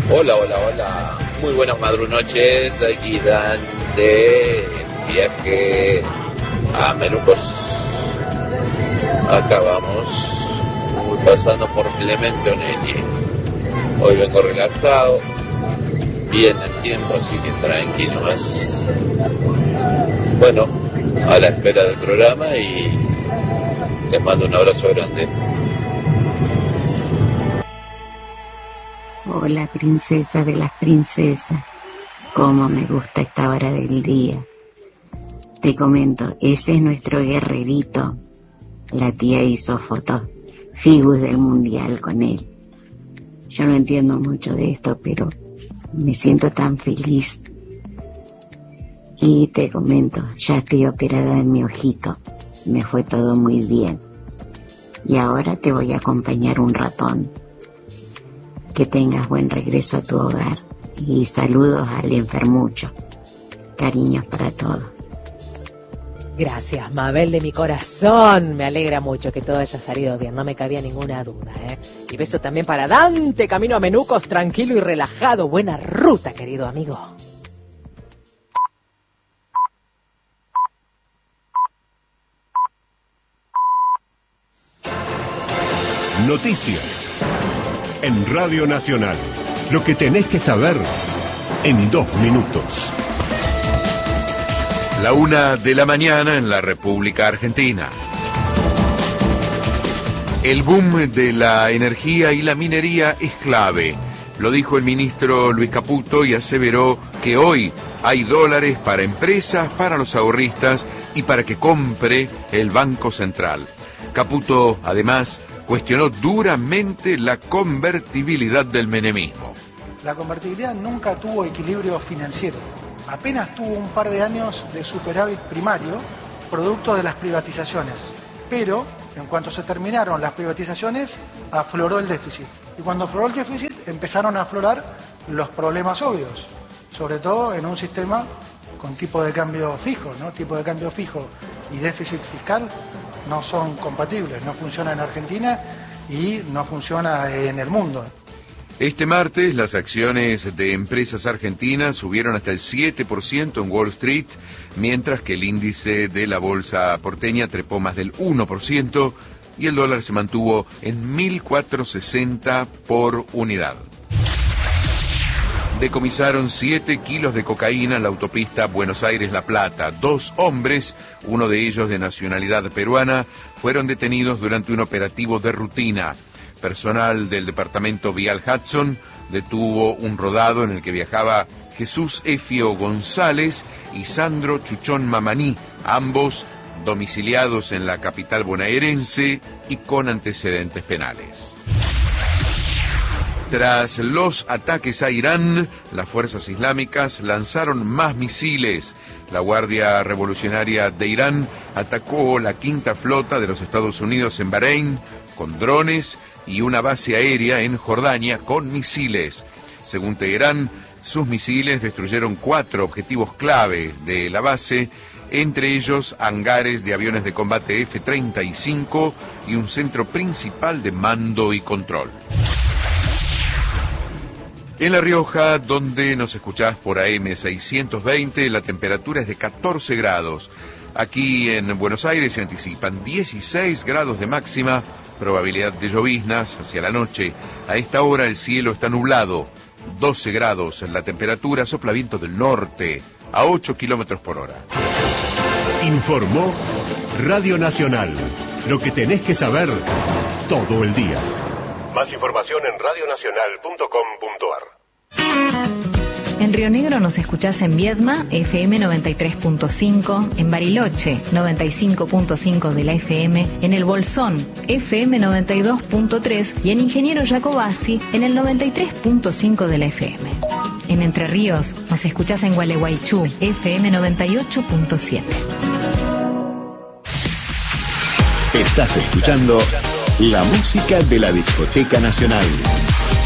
Hola, hola, hola. Muy buenas madrunoches. Aquí Dan de viaje a Menucos. Acá vamos. Voy pasando por Clemente Onelli. Hoy vengo relajado. Bien el tiempo, así que tranquilo más. Bueno, a la espera del programa y les mando un abrazo grande. Hola, princesa de las princesas. Cómo me gusta esta hora del día. Te comento, ese es nuestro guerrerito. La tía hizo fotos figus del mundial con él. Yo no entiendo mucho de esto, pero me siento tan feliz. Y te comento, ya estoy operada de mi ojito. Me fue todo muy bien. Y ahora te voy a acompañar un ratón. Que tengas buen regreso a tu hogar. Y saludos al enfermucho. Cariños para todos. Gracias, Mabel de mi corazón. Me alegra mucho que todo haya salido bien, no me cabía ninguna duda, Y beso también para Dante, camino a Menucos, tranquilo y relajado. Buena ruta, querido amigo. Noticias en Radio Nacional. Lo que tenés que saber en 2 minutos. 1:00 a.m. en la República Argentina. El boom de la energía y la minería es clave, lo dijo el ministro Luis Caputo y aseveró que hoy hay dólares para empresas, para los ahorristas y para que compre el Banco Central. Caputo, además, cuestionó duramente la convertibilidad del menemismo. La convertibilidad nunca tuvo equilibrio financiero. Apenas tuvo un par de años de superávit primario, producto de las privatizaciones. Pero, en cuanto se terminaron las privatizaciones, afloró el déficit. Y cuando afloró el déficit, empezaron a aflorar los problemas obvios. Sobre todo en un sistema con tipo de cambio fijo, ¿no? Tipo de cambio fijo y déficit fiscal no son compatibles, no funciona en Argentina y no funciona en el mundo. Este martes las acciones de empresas argentinas subieron hasta el 7% en Wall Street, mientras que el índice de la bolsa porteña trepó más del 1% y el dólar se mantuvo en 1.460 por unidad. Decomisaron 7 kilos de cocaína en la autopista Buenos Aires-La Plata. 2 hombres, uno de ellos de nacionalidad peruana, fueron detenidos durante un operativo de rutina. Personal del departamento Vial Hudson detuvo un rodado en el que viajaba Jesús Efio González y Sandro Chuchón Mamaní, ambos domiciliados en la capital bonaerense y con antecedentes penales. Tras los ataques a Irán, las fuerzas islámicas lanzaron más misiles. La Guardia Revolucionaria de Irán atacó la quinta flota de los Estados Unidos en Bahrein con drones y una base aérea en Jordania con misiles. Según Teherán, sus misiles destruyeron 4 objetivos clave de la base, entre ellos hangares de aviones de combate F-35 y un centro principal de mando y control. En La Rioja, donde nos escuchás por AM 620, la temperatura es de 14 grados. Aquí en Buenos Aires se anticipan 16 grados de máxima, probabilidad de lloviznas hacia la noche. A esta hora el cielo está nublado, 12 grados la temperatura, sopla viento del norte a 8 kilómetros por hora. Informó Radio Nacional. Lo que tenés que saber todo el día. Más información en radionacional.com.ar. En Río Negro nos escuchás en Viedma, FM 93.5, en Bariloche, 95.5 de la FM, en El Bolsón, FM 92.3 y en Ingeniero Jacobasi, en el 93.5 de la FM. En Entre Ríos nos escuchás en Gualeguaychú, FM 98.7. Estás escuchando la música de la Discoteca Nacional.